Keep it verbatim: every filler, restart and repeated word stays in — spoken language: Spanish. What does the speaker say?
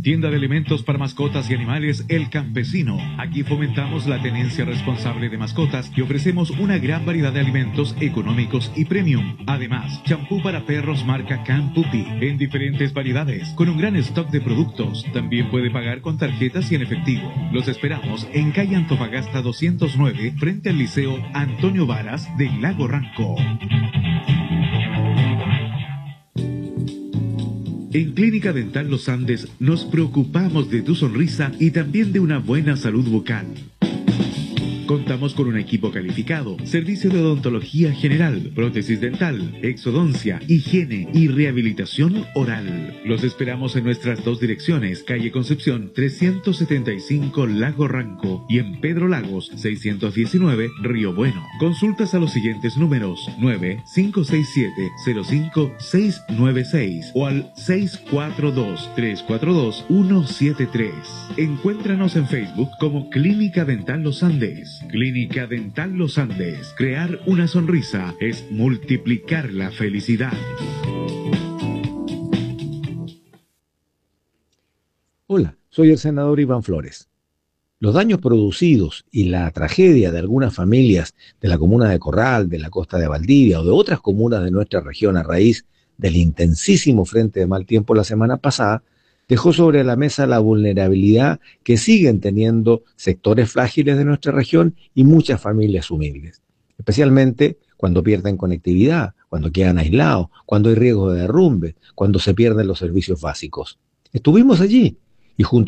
Tienda de alimentos para mascotas y animales El Campesino. Aquí fomentamos la tenencia responsable de mascotas y ofrecemos una gran variedad de alimentos económicos y premium. Además, champú para perros marca Campupi en diferentes variedades, con un gran stock de productos. También puede pagar con tarjetas y en efectivo. Los esperamos en calle Antofagasta doscientos nueve, frente al Liceo Antonio Varas de Lago Ranco. En Clínica Dental Los Andes nos preocupamos de tu sonrisa y también de una buena salud bucal. Contamos con un equipo calificado, servicio de odontología general, prótesis dental, exodoncia, higiene y rehabilitación oral. Los esperamos en nuestras dos direcciones, calle Concepción trescientos setenta y cinco Lago Ranco y en Pedro Lagos seiscientos diecinueve Río Bueno. Consultas a los siguientes números: nueve cinco seis siete cero cinco seis nueve seis o al seis cuatro dos tres cuatro dos uno siete tres. Encuéntranos en Facebook como Clínica Dental Los Andes. Clínica Dental Los Andes. Crear una sonrisa es multiplicar la felicidad. Hola, soy el senador Iván Flores. Los daños producidos y la tragedia de algunas familias de la comuna de Corral, de la costa de Valdivia o de otras comunas de nuestra región a raíz del intensísimo frente de mal tiempo la semana pasada dejó sobre la mesa la vulnerabilidad que siguen teniendo sectores frágiles de nuestra región y muchas familias humildes, especialmente cuando pierden conectividad, cuando quedan aislados, cuando hay riesgo de derrumbe, cuando se pierden los servicios básicos. Estuvimos allí y junto